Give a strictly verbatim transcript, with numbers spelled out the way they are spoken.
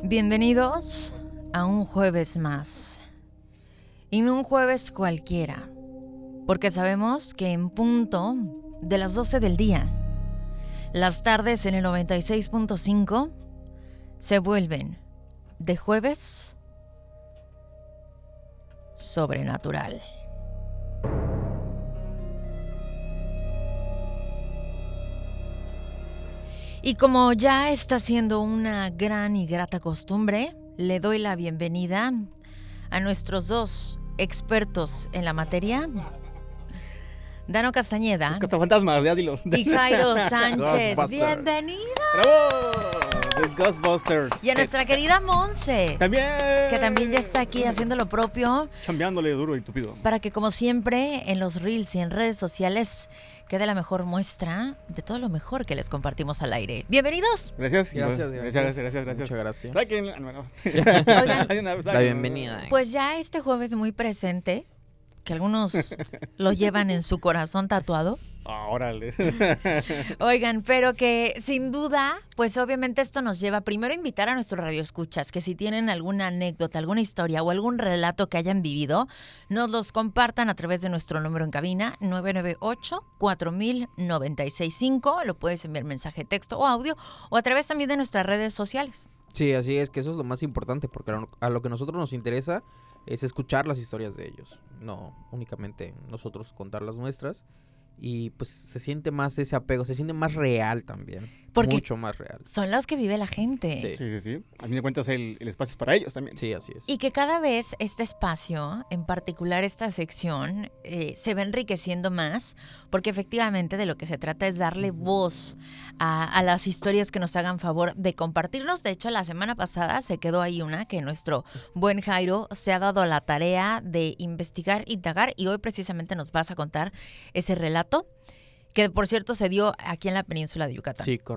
Bienvenidos a un jueves más. Y no un jueves cualquiera, porque sabemos que en punto de las doce del día, las tardes en el noventa y seis punto cinco se vuelven de jueves sobrenatural. Y como ya está siendo una gran y grata costumbre, le doy la bienvenida a nuestros dos expertos en la materia, Dano Castañeda Los cazafantasmas, ya dilo. y Jairo Sánchez. Ghostbusters. ¡Bienvenida! ¡Bravo! Los Ghostbusters. Y a nuestra querida Monse, También. que también ya está aquí haciendo lo propio, Chambeándole duro y tupido. para que como siempre en los reels y en redes sociales quede la mejor muestra de todo lo mejor que les compartimos al aire. ¡Bienvenidos! Gracias. Gracias, Gracias, gracias. gracias, gracias. Muchas gracias. Saquen- ah, bueno. Oigan, La bienvenida. pues ya este jueves muy presente, que algunos lo llevan en su corazón tatuado. Ah, órale. Oigan, pero que sin duda, pues obviamente esto nos lleva primero a invitar a nuestros radioescuchas que si tienen alguna anécdota, alguna historia o algún relato que hayan vivido, nos los compartan a través de nuestro número en cabina nueve nueve ocho, cuatro mil, noventa y seis cinco. Lo puedes enviar mensaje, texto o audio, o a través también de nuestras redes sociales. Sí, así es, que eso es lo más importante, porque a lo- a lo que a nosotros nos interesa es escuchar las historias de ellos, no únicamente nosotros contar las nuestras. Y pues se siente más ese apego, se siente más real también, Porque- mucho más real. Son los que vive la gente. Sí. Sí, sí, sí. A fin de cuentas, el, el espacio es para ellos también. Sí, así es. Y que cada vez este espacio, en particular esta sección, eh, se va enriqueciendo más, porque efectivamente de lo que se trata es darle voz a, a las historias que nos hagan favor de compartirnos. De hecho, la semana pasada se quedó ahí una que nuestro buen Jairo se ha dado a la tarea de investigar, indagar, y hoy precisamente nos vas a contar ese relato, que por cierto se dio aquí en la península de Yucatán. Sí,